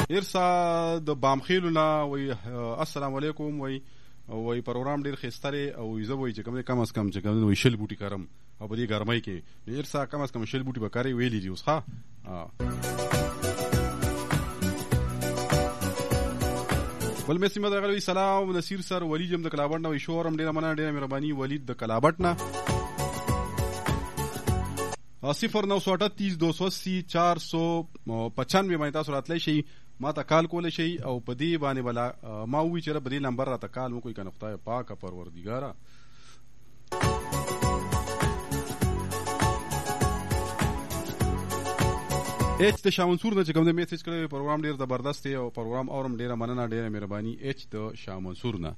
ارسا د بامخیلو نه وای السلام علیکم وای پروګرام ډیر خستره او زه وای چې کم از کم چې کوم وای شل بوټي کارم او په دې ګرمۍ کې ارسا کم از کم شل بوټي بکاري ویلې دي اوس ها بل مې سیمه دغه سلام نصیر سر ولی جم د کلابټ نه وای شورم ډیره مننه ډیره مهرباني ولید د کلابټ نه 0938 280 495 باندې تاسو راتلی شي ما ته کال کول شي او په دې باندې بلا ما وی چې په دې نمبر را ته کال مو کوئی کنه خدای پاک پروردګارا اچ د شامنصور نه چې کوم د میسج کړی پروګرام ډیر زبردست دی او پروګرام اورم ډیره مننه ډیره مهرباني اچ د شامنصور نه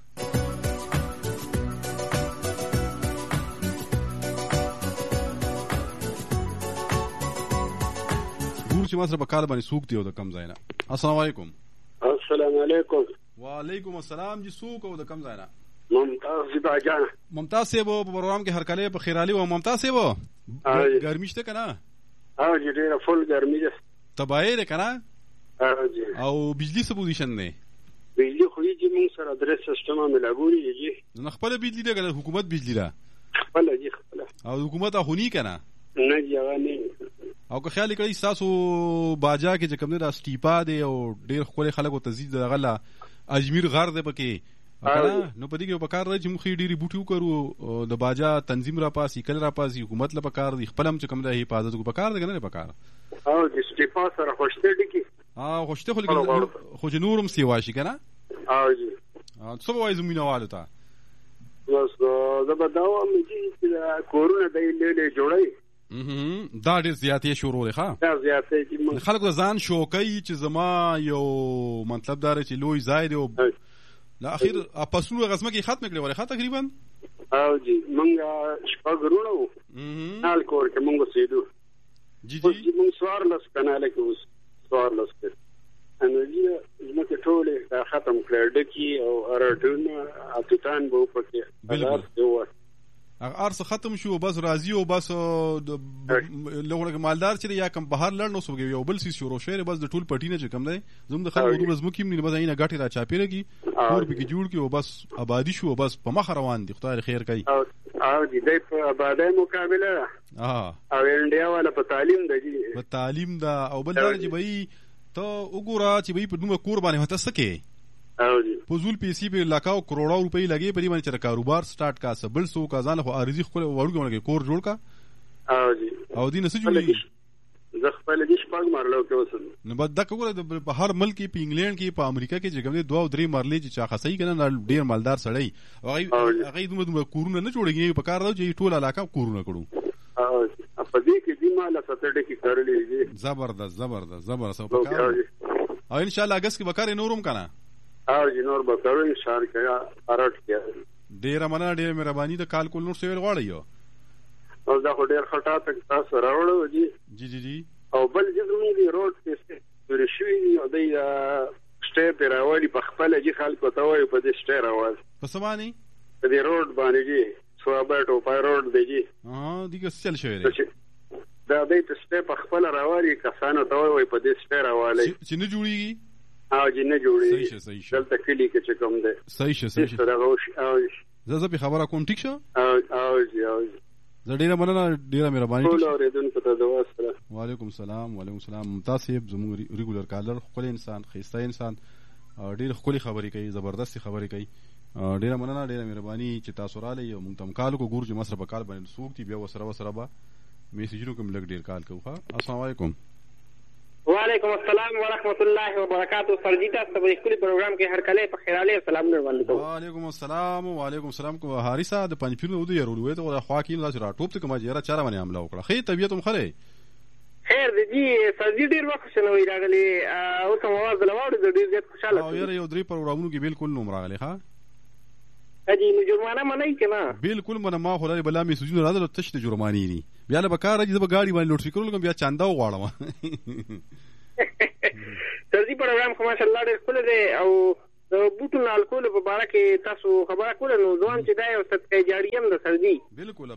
چې ما سره په کار باندې سوق دی او د کم ځای نه السلام علیکم السلام علیکم وعلیکم السلام جی سوق او د کم ځای نه ممتاز باجان ممتاز صاحب په پروګرام کې هر کله په خیرالي او ممتاز صاحب ګرمي شته کنه جی ډیره فل ګرمي ده تباہی ده کنه جی او بجلی څه پوزیشن نه بجلی خو یې موږ سره درې سیستم ملګری دي نه خپل بجلی ده کنه حکومت بجلی ده خپل دي خپل او حکومت هونی کنه نه ځواني او که خیال کړئ تاسو باجا کې چې کوم نه استیپا دی او ډیر خپل خلکو تزید غلا اجمیر غر دی پکې نو پدې کې په کار راځي چې مخې ډيري بوټیو کړو د باجا تنظیم را پاسي کل را پاسي حکومت له پکار دی خپلم چې کوم د حفاظت کو پکار دی نه پکار او د استیپا سره خوشته دي کی خوشته خو نورم سی واشي کنه جی څه وایي زمينوالو ته بس دا بداو مې چې کورونا د لیلې جوړي دا ډیر زیاتې شروع لري ښا دا زیاتې چې خلکو ځان شوکي چې زما یو مطلب دار چې لوی زائد او لا اخر پسلو غزمه کې ختم کړي وره تقریبا جی مونږه شپږرونو نال کور کې مونږ سیدو جی مونږ سوار لس کناله کې اوس سوار لس کې انو جی زموږ ټوله ختم کړل ډکی او ارټون اتتان بو پکې بالکل ارس ختم شو بس راضی او بس لوګه مالدار چې یا کم بهر لړ نو سوګي یو بل سي شروع شوی بس د ټول پټینه چې کم دی زوم د خلکو د زمو کیم نه بس اینه غاټي را چاپیرږي اور به جوړ کی او بس آبادی شو بس په مخ روان دي خدای خیر کوي او دې په آبادی مقابله او انډیا والا په تعلیم دی په تعلیم دا او بل درجه به ته وګوره چې به په دومره کور باندې هته سکے فضول پیسې په لکاو کروڑا روپۍ لګي په دې باندې چې کاروبار سٹارټ کا سبل سو کا ځان خو ارزي خپل وړګونه کور جوړ کا او دې نس جوړي زه خپل دې شپږ مرلو کې وسم نو بد دا کوله په هر ملک کې په انګلند کې په امریکا کې چې کوم 2 او 3 مرلې چې چا خسي کنه ډیر مالدار سړی هغه دومره کورونه نه جوړیږي په کار راځي ټول علاقه کورونه کړو په دې کې دې مال ساتړې کې کارلې زبردست او ان شاء الله اگست کې وکړې نورم کنه جنور بکرو ان شاء الله کیا ارټ کیا ډیر مننه ډیر مهرباني د کال کول نور سویل غواړی یو او دا ډیر خټا تک تاسو راوړو جی او بل جزمون دی روډ کې ورشوي او دی سټې پیراوالي په خپل جی خلکو ته وای په دې سټې راوال په سمانی په دې روډ باندې جی سوابټ او پای روډ دی جی دیګه سل شوی دا دې سټې په خپل راوالي کسانو ته وای په دې سټې راوالي چې نه جوړیږي جنه جوړي صحیح شه دلته کلی کې چې کوم ده صحیح شه زه په خبره کوم ټیک شه زه ډیره مننه ډیره مهرباني وعلیکم السلام ممتاز صاحب زموږ ریګولر کالر خپل انسان خيسته انسان ډیر خولي خبرې کوي زبردست خبرې کوي ډیره مننه ډیره مهرباني چې تاسو را لې یو مونږ تم کال کو ګور چې مصر په کال باندې سوق دی بیا وسره با میسجونو کوم لګ ډیر کال کوه السلام علیکم وعلیکم السلام ورحمۃ اللہ وبرکاتہ سرجیتا سب اسکولی پروگرام کې هر کله په خیراله سلام نه ولیکم وعلیکم السلام کو حارثه د پنځپیر نو دی ورولوي ته خوا کې لاس را ټوپ ته کومه جره چاره باندې عمله وکړه خې طبيعت هم خره خیر دی سرجی ډیر وخت شنوې راغلی او کوم आवाज لواړو ډیر زیات خوشاله او یو درې پروګرامونو کې بالکل نوم راغلی ها اجي نو جرمانه منای کنه بالکل منه ما خو بلا می سوجو راځل تش ته جرمانی دي بیا له بکار راځي د غاډي باندې لوټ فکر لګم بیا چاندا وغواړم سرجی پروګرام خو ماشاءالله ډیر خپل دی او د بوټو الکول په اړه کې تاسو خبره کوله نو ځوان چې دا یو صدقه جاریه ده سرجی بالکل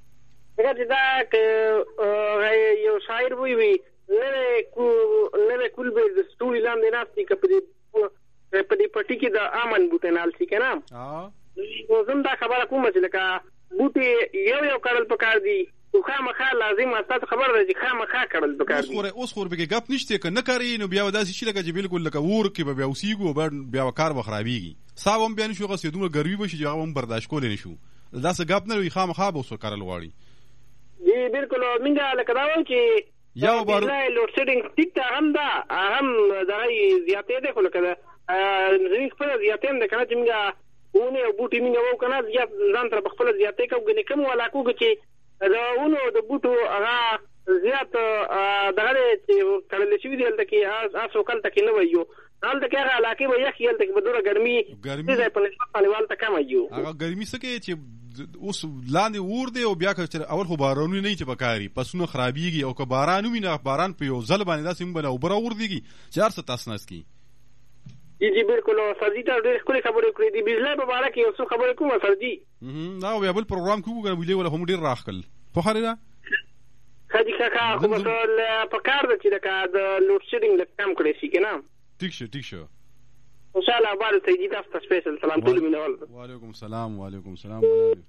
دا یو شاعر وی نه ټول به د ستوري لاندې ناستي که په دې پټي کې د امن بوټي نالسي که نه نو زم دا خبره کوم چې لکه بوټي یو کړل پکار دي خو خامخا لازم تاسو خبر ده چې خامخا کړل پکار دي اوس خو به ګپ نشته که نه کاری نو بیا داسې شي لکه چې بالکل لکه ور کې به بیا اوسېږو بیا کار به خرابېږي صاحب هم بیا نشو غسې دومره ګرمي به شي چې هغه هم برداشت کولی نشو داسې ګپ نه وي خامخا به اوس کارل غواړي جی بالکل مونږ لکه دا وایو چې یو بار لوډ سیډینګ ټیک ته هم دا هم دغه زیاتې دی خو لکه زموږ خپله زیاتې هم ده که نه چې مونږ ونې او بوټي مونږ وو که نه زیات ځان سره په خپله زیاتې کوو ګنې کوم علاقو کې چې د ونو د بوټو هغه زیات دغه دی چې تړلی شوي دي هلته کې هر څوک هلته کې نه وایو هلته کې هغه علاقې به یخ هلته کې به دومره ګرمي ځای په نسبت باندې هلته کمه یو هغه ګرمي څه کوي چې اوس لاندې اور دی او بیا که اول خو بارانونه نه وي چې پکاري پسونه خرابېږي او که باران وي نه باران په یو ځل باندې داسې موږ به اوبه راوردېږي چې هر څه تاس ناس کړي جی بالکل سرجي ته ډېرې ښکلې خبرې کړې دي بجلی په باره کې یو څه خبرې کوم سرجي دا بیا بل پروګرام کې وګورم بجلی ولا هم ډېر راښکل پوهه ده ښه دي کاکا خو بس په کار ده چې لکه د لوډ سیډینګ لږ کم کړی شي که نه ټیک شه انشاءالله بعد سیدي تاسو ته سپیشل سلام ټولو مینوال وعلیکم السلام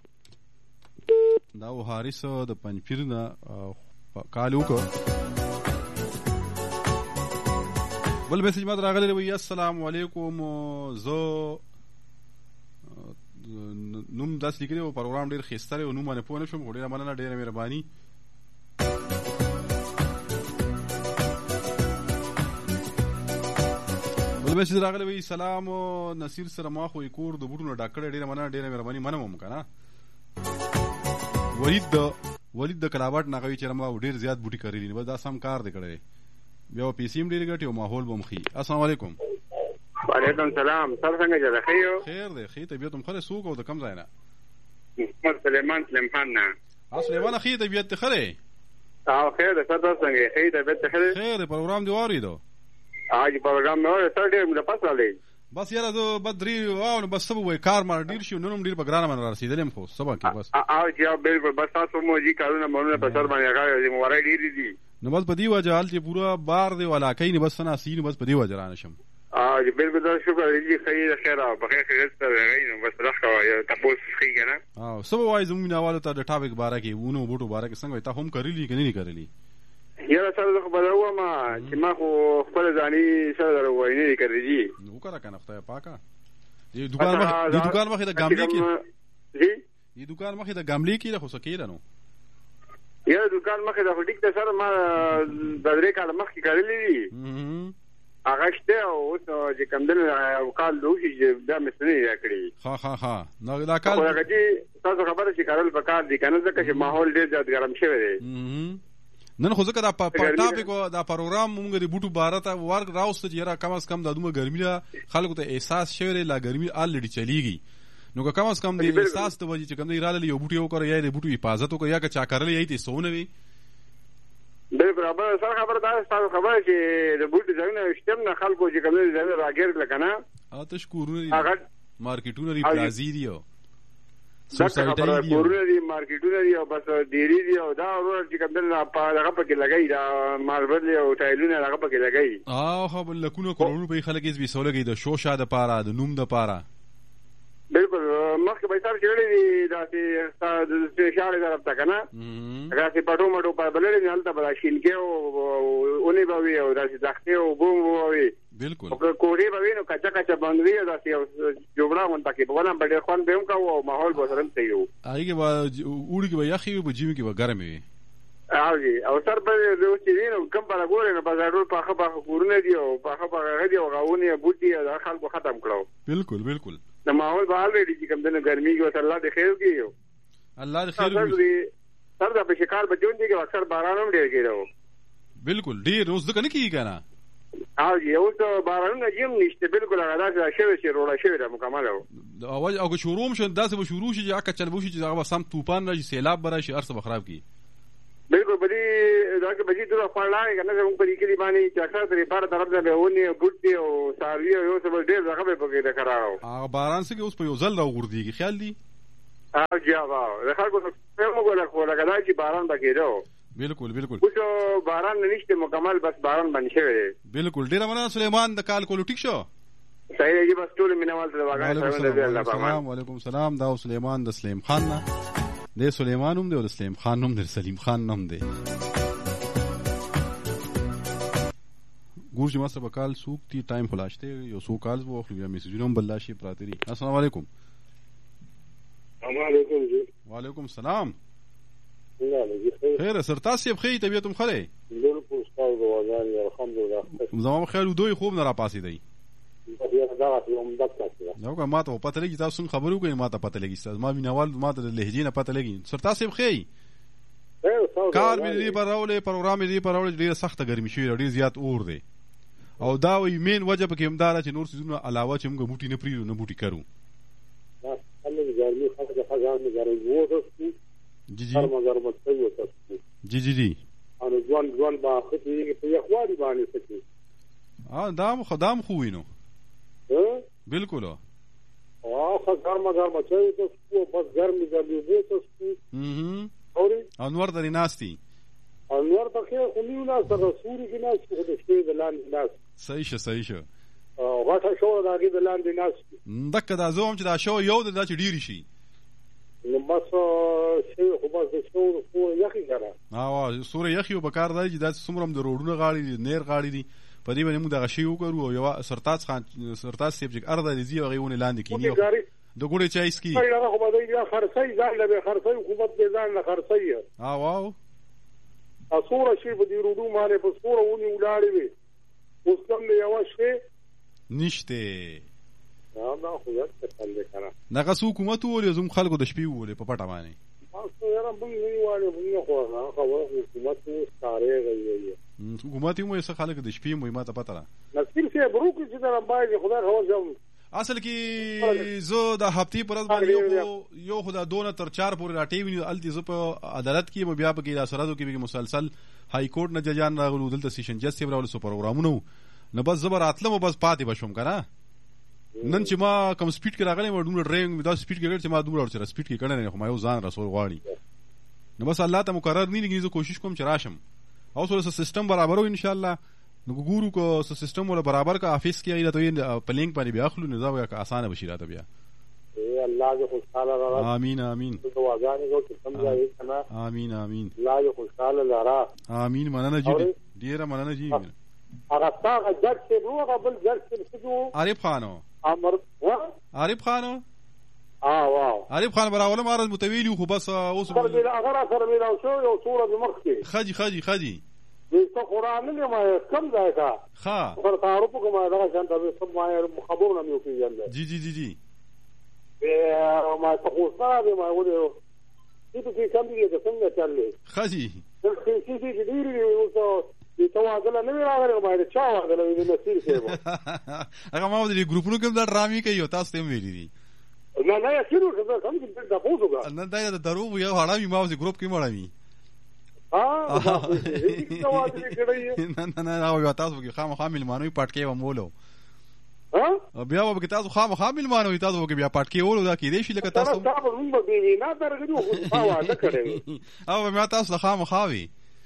دا و حارث د پنځپیر نه کال وکړه بل میسج ماته راغلی دی السلام علیکم زه نوم داسې لیکلی و پروګرام ډېر ښایسته دی او نوم باندې پوه نه شوم خو ډېره مننه ډېره مهرباني بل میسج راغلی وی سلام نصیر سره ما خو یې کور د بوټو نه ډک کړی ډېره مننه ډېره مهرباني منم هم که نه ولید د کلاباټ نه غوي چې ما ډېر زیات بوټي کړي دي بس دا سم کار دی کړی بیا پیسې هم ډېرې ګټي او ماحول به هم ښي السلام علیکم وعلیکم السلام سر څنګه جده ښه یو خیر دی ښې طبیعت هم ښه دی څوک او د کوم ځای نه محمد سلیمان خان نه سلیمان ښې طبیعت دې ښه دی خیر دی سر تاسو څنګه ښې طبیعت دې ښه دی خیر دی پروګرام دې واورېدو پروګرام مې واورېد سر ډېر مې پس رالی بس یاره زه بد درې واو نو بس څه به وایي کار ماته ډېر شي نن هم ډېر په ګرانه باندې را رسېدلی یم خو سبا کې بس چې بالکل بس تاسو مو جي کارونه مونونه په سر باندې هغه ذمهوارۍ ډېرې دي نو بس په دې وجه حال چې پوره بار دی او علاقه یې نه بس څه ناستي نو بس په دې وجه را نه شم بالکل دا شکر دی خیر خیر او بخیر خیر سره نو بس راخ کا تاسو ښه کنه څه به وایي زموږ ناواله ته د ټاپک باره کې ونو بوټو باره کې څنګه وایي تا هم کړلي که نه دي کړلي یاره سره زه خبره وم چې ما خو خپله ځاني سره در ووایي نه دي کړلي جي وکړه که نه خدای پاکه دې دوکان مخې د ګاملې کې دې دوکان مخې د ګاملې کې ده خو څه کېده نو یاره دوکان مخې ده خو ټیک ده سره ما د 3 کاله مخکې کړلي دي هغه شته او اوس چې کمدل کال دوشي چې دا مې څه نه کړی ها نو دا کال هغه چې تاسو خبره چې کارل پکار دي کنه ځکه چې ماحول ډېر زیات ګرم شوی دی نن خو ځکه دا ټاپک دا پروګرام موږ د بوټو باره ته ورک راوسته چې یاره کم از کم دا دومره ګرمي ده خلکو ته احساس شوی دی لا ګرمي الریډي چلیږي نو که کم از کم د احساس د وجې چې کوم دی راغلی یو بوټي وکړه یا د بوټو حفاظت وکړه یا که چا کرلی یا یې څه ونه وي بالکل سر خبره دا ستاسو خبره چې د بوټو ځایونه شته نه خلکو چې کوم دی ځایونه راګیر کړل که نه تشکرونه دي مارکیټونه دي پلازي دي او سوسایټي دي کورونه دي مارکیټونه دي او بس ډیری دي او دا ورور چې کوم دی هغه پکې لګوي دا ماربل او ټایلونه هغه پکې لګوي خو بل لکونه کروڑونه په خلک یې وسو لګي د شوشا د پاره د نوم د پاره بالکل مخکې به سر چړلې دي داسې شاړې طرف ته که نه داسې پټو مټو په بللې نه هلته به دا شینکې او اونې به وي او داسې دښتې او اوبه به وي بالکل کوړې به وي نو کچه بند وي او داسې جوړه غونته کې به ونه به ډېر خوند به هم کوو او ماحول به سره هم صحیح وو هغې کې به اوړي کې به یخې وي په ژمي کې به ګرمې وي او سر به اوس چې دي نو کم به راګورې نو بس ټول پاخه کورونه دي او پاخه هغه دي او غاونې بوټي دا خلکو ختم کړو بالکل د ماحول به الریډي چې کوم دنه ګرمي کې الله دې خیر کړي الله دې خیر وکړي سر دا په شکار بچون دي کې اکثر باران هم ډېر کېدو بالکل ډېر اوس ځکه نه کېږي که نه اوس بارانونه یم نشته بالکل هغه داسې شوی چې روړه شوې ده مکمل او که شروع هم شي داسې به شروع شي چې هغه چل به وشي چې هغه به سم طوفان راشي سیلاب به راشي هر څه به خراب کړي بالکل په دې دا کې بچي دوه خپل لاګي کنه زموږ په دې کې باندې چې اکثر ترې بار طرف نه به ونی بوټي او ساروي او یو څه ډېر ځکه به پکې ده کراو هغه باران څخه اوس په یو ځل راغورديږي خیال دی جواب د خلکو څه موږ له خو لګا چې باران بکیرو بالکل بالکل اوس باران نشته مکمل، بس باران باندې شوی. بالکل ډیر مننه سليمان د کال کولو ټیک شو. صحیح دی، بس ټول مینوال ته واګان. وعلیکم السلام. دا سليمان د سلیم خان نه د سليمان هم دی او د سلیم خان هم د سلیم خان هم دی. ګورځي ما سره کال سوق تی ټایم خلاصته یو سو کالز وو خو بیا میسجونه هم بلاشي پراتري. السلام علیکم. وعلیکم جی. وعلیکم السلام. خیر سر تاسو بخیر طبیعتم خره؟ بالکل استاد وزان الحمدلله. زما خیال دوی خوب نه را پاسې دی. نو که ما ته پته لګی تاسو خبرو کوي، ما ته پته لګی تاسو ما ویناوال ما ته لهجې نه پته لګی. سر تاسو بخیر؟ کار مې دی پرولې پروګرام مې دی پرولې ډیره سخته ګرمي شوې، ډیر زیات اور دی او دا وی مین وجه پکې همدار چې نور سيزونه علاوه چې موږ بوټي نه پریږدو نه بوټي کرو. جی جی جی جی جی دام خدام خو وینو بالکل انور درې ناستی انور بخیر خو نیو ناس رسول کې ناس خو د شپې د لاندې ناس صحیح شه غټه شو دا کې د لاندې ناس دک دا زوم چې دا شو یو د چې ډیری شي نو بس شي خو بس د شو سورې یخي کړه سورې یخي او بکار دی چې دا څومره د روډونو غاړي دي نیر غاړي دي په دې باندې موږ دغه شی وکړو او یو سرتاج خان سرتاج سیبجک ارده دي او غيونه لاندې کینی د ګوړې چای سکي هغه خو به دا خرڅي ځان له خرڅي حکومت به ځان له خرڅي واو اسوره شي په دې روډو باندې په سوره ونی ولاړې وي اوس کوم یو شی نشته دا خو ځکه څنګه کنه دغه حکومت ولې زوم خلکو د شپې ولې په پټه باندې تاسو یاره موږ نه یوالې موږ خو حکومت ستاره غوي حکومت یې څه خلک د شپې مو ماته پته را نصیر سی بروکي چې دا باندې خدای خو ځم اصل کې زه د هفتې پر ورځ باندې یو خدای دونه تر 4 پورې راټی ویني التي ز په عدالت کې مو بیا په کې راسرادو کې مسلسل های کورټ نه ججان راغلو دلته سیشن جج سی راول سو پروګرامونو نه بس زبر اتلم بس پاتې بشم کنه نن چې ما کوم سپیډ کې راغلی ما دومره ډرایوینګ دا سپیډ کې چې ما دومره ورسره سپیډ کې کړنه خو ما یو ځان رسول غواړي نو بس الله ته مقرر نه لګي زه کوشش کوم چې راشم او سره سیستم برابرو ان شاء الله نو ګورو کو سیستم ولا برابر کا افیس کې ایله ته په لینک باندې بیا خلو نظام یا آسان بشي راته بیا الله دې خوشاله را امين امين دعاګانې کو سمجھایي کنه امين امين الله دې خوشاله لرا امين مننه جی ډیره مننه جی هغه څنګه جج چې روغه بل جج چې شو عارف خانو امر عارف خانو واو عارف خان براوله مارز متویلی خو بس اوس اگر سره ميلاو شو یو صوره د مخ کې خدي دې قرآن نه ما کم ځای کا ها پر تعارف کوم دا څنګه د سب ما خبرونه مې وکړل جی ما تخصصا به ما ودو دې کم دي د څنګه چلې خدي دې ډېری اوسه دې تواصل نه راغلی ما دې چا راغلی دې نصیر شه هغه ما د ګروپونو کوم دا ډرامي کوي تاسو ته ویلي دي نه یقینو چې کوم دې د پوسوګه نه دا د درو یو هړامي ما د ګروپ کې مړامي نه او تاسو کې خامخا ملمانوي پټکي ومولو بیا به تاسو خامخا ملمانوي تاسو کې بیا پټکي ولو دا کې دې شي لکه تاسو موږ به نه درګو خو واده کړو او بیا تاسو خامخا وي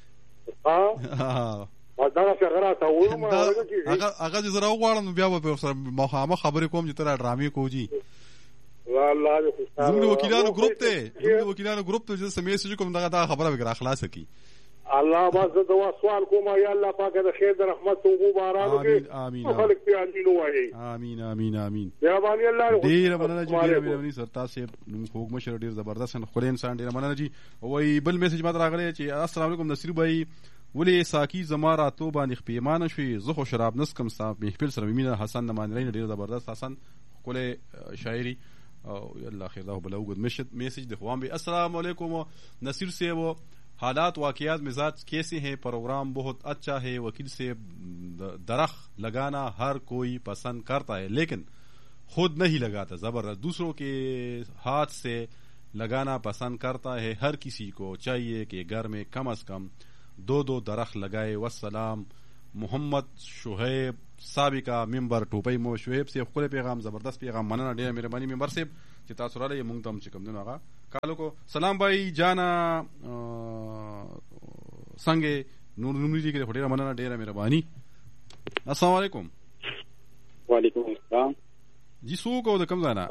دا څنګه راځو ما هغه زرا وغواړم بیا به سره مخامخ خبرې کوم چې تر ډرامي کوجی والله دې خوشاله زموږ وکیلانو ګروپ ته چې میسج کوم دا خبره وکړه اخلاص کی الله باز دوا سوال کوم یا الله پاک د خیر د رحمت او باران کې امين خلق په امين وایي امين یا باندې الله ډیر مننه جی ډیر مننه سرتا صاحب نو خوګ مشر ډیر زبردست خو انسان ډیر مننه جی وای بل میسج ماته راغلی چې السلام علیکم نصیر بھائی ولې ساکی زما راتو باندې خپېمانه شوي زه خو شراب نسکم صاحب محفل سره مینه حسن نمانرین ډیر زبردست حسن کوله شاعری او الله خیر الله بلا وګد میسج د خوام به السلام علیکم نصیر صاحب حالات واقعات مزاج कैसे हैं प्रोग्राम बहुत अच्छा है वकील से दरख्त लगाना हर कोई पसंद करता है लेकिन खुद नहीं लगाता जबरदस्त दूसरों के हाथ से लगाना पसंद करता है हर किसी को चाहिए कि घर में कम से कम 2 दरख्त लगाए वस्सलाम मोहम्मद शुहैब سابقہ ممبر ټوپۍ مو شعیب سے خپل پیغام زبردست پیغام مننه ډیره مهرباني ممبر صاحب چې تاسو راځي مونږ ته هم چې کوم دنو هغه کالو کو سلام بھائی جانا څنګه نور نومري دي کې ډیره مننه ډیره مهرباني. السلام علیکم. وعلیکم السلام. جی څوک او د کوم ځای نه؟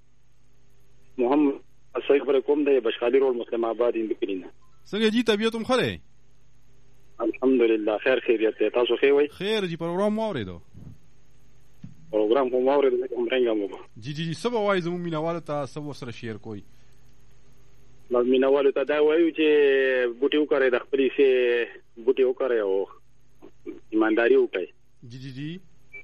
محمد صحیح خبره کوم دی بشخالي روډ مسلم آباد هندوکلینه. څنګه جی طبیعت هم ښه دی؟ الحمدلله خیر خیریت دی. تاسو ښه وئ؟ خیر جی. پروګرام واورېدو؟ پروګرام هم واورېدو کوم رنګ مو. جی جی څه به وایي زموږ مینوالو ته څه ورسره شیر کوئ؟ مینوالو ته دا وایو چې بوټي وکړئ د خپلې سې بوټي وکړئ او ایمانداري وکړئ. جی جی جی.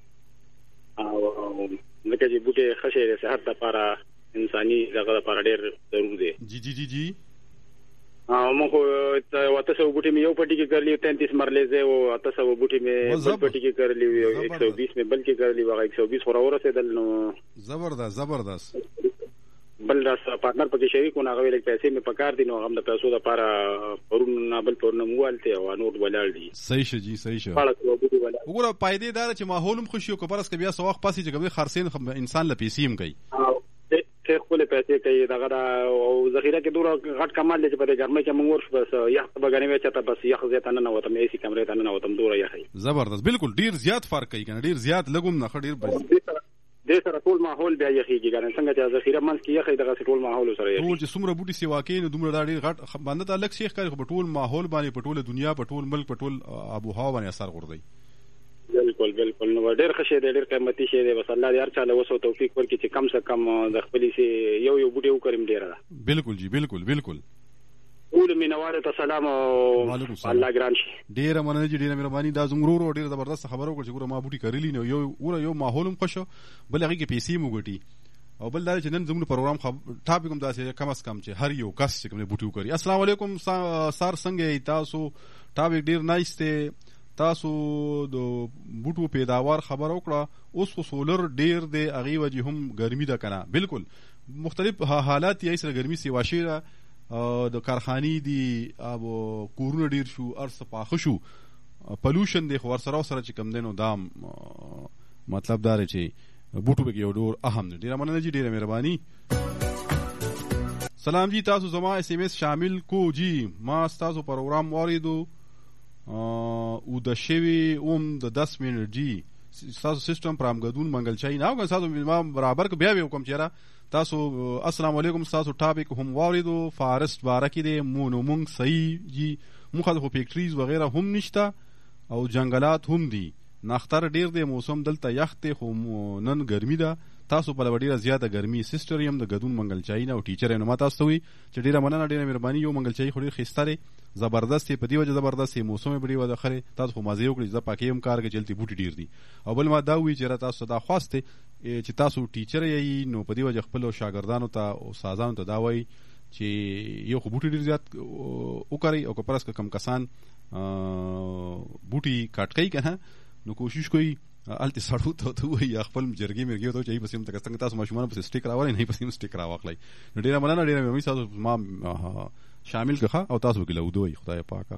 او لکه چې بوټي ښه شی د صحت لپاره انساني دغه لپاره ډېر ضرور دی. جی جی جی جی. موږ خو 800 بوټي مې یو پټي کې کړلي 33 مرلې او 800 بوټي مې بل پټي کې کړلي 120 مې بل کې کړلي هغه 120 خورا ورسېدل. نو زبردست زبردست. بل راس پارتنر پکې شریک ونه غوې لکه پیسې مې پکار دي نو هم د پیسو لپاره پرون بل پرون موالته او نور ولال دي. صحیح شي جی صحیح شي. وګوره پایدې دار چې ماحول هم خوشي او کبرس کې بیا سواخ پاسې چې کوم خرڅین انسان له پیسې هم کوي. ته خپل پیسې کوي دغه او ذخیره کې دوه غټ کمال دي چې په ګرمۍ کې موږ ورش بس یخ بغنی وچ ته بس یخ زیات نه نو ته ایسی کمرې ته نه وتم دوه یخي. زبردست بالکل ډیر زیات فرق کوي کنه ډیر زیات لګوم نه ډیر د سره ټول ماحول بیا یخیږي کنه څنګه چې ذخیره منځ کې یخي دغه ټول ماحول سره یخي. ټول چې څومره بوټي سیوا کوي نو دومره ډیر غټ باندې تعلق شیخ کوي په ټول ماحول باندې په ټول دنیا په ټول ملک په ټول ابو هوا باندې اثر غورځي. بالکل بالکل نو ډیر ښه شی دی ډیر قیمتي شی دی. بس الله دې هر چا له وسو توفیق ورکړي چې کم څه کم د خپلې سي یو بوټي وکړم ډیر ده. بالکل جی بالکل بالکل. ټول مینوالو ته سلام او الله ګران شي. ډیره مننه جی ډیره مهرباني. دا زموږ ډیر زبردست خبرو وکړه چې ګوره ما بوټي کړلی نو یو ماحول هم خوشو بل هغه کې پیسې مو ګټي او بل دا چې نن زموږ پروګرام ټاپک هم داسې کم از کم چې هر یو کس چې کوم بوټي وکړي. السلام علیکم سار څنګه تاسو؟ ټاپک ډیر نایس دی. تاسو د بوټو پیداوار خبر وکړه اوس خو سولر ډیر دی هغه وجه هم ګرمي ده کنه. بالکل مختلف حالات یې سره ګرمي سی واشيره د کارخاني دي او کورونه ډیر شو ارس پاخه شو پولوشن دی خو ورسره چې کم دینو دام مطلب دا چې بوټو به یو ډور اهم دی. ډیره مننه جی ډیره مهرباني. سلام جی تاسو زما اس ام اس شامل کو جی ما تاسو پروګرام واریدو او د شوی د 10 منټ جی تاسو سیستم پرامګدون منګل چای نه او تاسو ما برابر ک بیا وکم چیرې تاسو. السلام علیکم. تاسو ټاپک هم واریدو فارست بارکی دی مونږ صحیح جی مخه خو فیکټریز وغیرہ هم نشته او جنگلات هم دي نختر ډیر دی موسم دلته یخ ته خو نن ګرمي ده. تاسو په ډیره زیاته ګرمي سیستر یم د غدون منګل چای نه او ټیچر نه ما تاسو وی چې ډیره مننه ډیره مهرباني. یو منګل چای خو ډیر خستاره زبردست په دی وجه زبردست موسم په دی وجه خره تاسو خو مازه وکړي ز پاکي هم کار کې چلتي بوټي ډیر دي او بل ما دا وی چې تاسو دا خواسته چې تاسو ټیچر یې نو په دی وجه خپل شاګردانو ته او استادانو ته دا وای چې یو خو بوټي ډیر زیات وکړي او کپرس کم کسان بوټي کټ کوي کنه نو کوشش کوي الته سړو ته وي خپل جرګي مرګي ته چې پسیم تک څنګه تاسو ماشومان په سټیک راوړی نه پسیم سټیک راوخلای. ډیره مننه ډیره مې تاسو ما شامل کړه او تاسو کې له دوی خدای پاکه.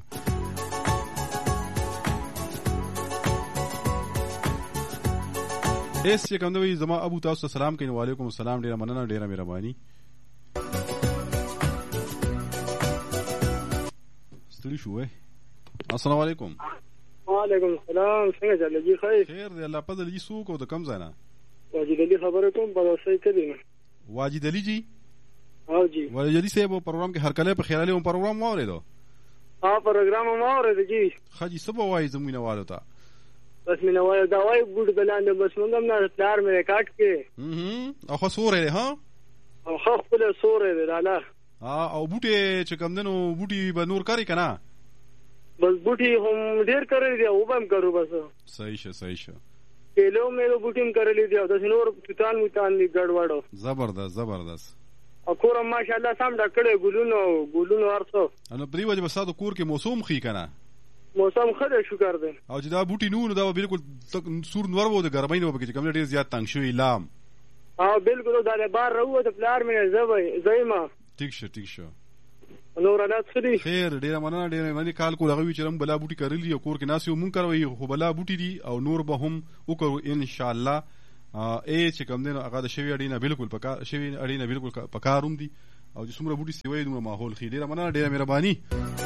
ایس چې کوم دوی زما ابو تاسو سلام کوي. وعلیکم السلام ډیره مننه ډیره مهرباني. ستړي شوې. السلام علیکم. وعلیکم السلام. څنګه چل جی خیر؟ خیر دی الله پدې جی سو کو د کم ځای نه؟ واجد علي خبره کوم په واسطه کې دی. واجد علي جی؟ ها جی. واجد علي صاحب پروګرام کې هر کله په خیال له پروګرام واورېدو؟ ها پروګرام ما واورېد جی. خاجي سبا وای زمينه والو تا. بس مینه وای دا وای ګډ بلاند بس موږ هم نه پلار مې ریکارډ کې. او خو سورې ها؟ او خو خپل سورې دی لاله. او بوټي چې کم دنو بوټي به نور کاری کنه؟ بس بوټي هم ډیر کړی دی او هم کړو بس. صحیح شه صحیح شه. کېلو مې بوټي هم کړی دی او د نور توتان میتان دی ګډوډو. زبردست زبردست. کور ماشاءالله سم ډکړې ګلونو ورڅو. نو پری وجه بساده کور کې موسم خې کنه؟ موسم خره شکر دی. او چې دا بوټي نو دا بالکل سور نور وو د ګرمۍ نو بګی کوم ډیر زیات تنگ شوی لام. بالکل دا له بار راو د پلار مې زایما. ټیک شه ټیک شه. نور حالات خدي خیر ډیره مننه ډیره باندې کال کو لغوي چې رم بلا بوټي کړلی او کور کې ناسیو مونږ کوي خو بلا بوټي دي او نور به هم وکړو ان شاء الله. چې کوم دین هغه د شوی اړینه بالکل پکا شوی اړینه بالکل پکاروم دي او چې څومره بوټي سیوي دومره ماحول خې. ډیره مننه ډیره مهرباني.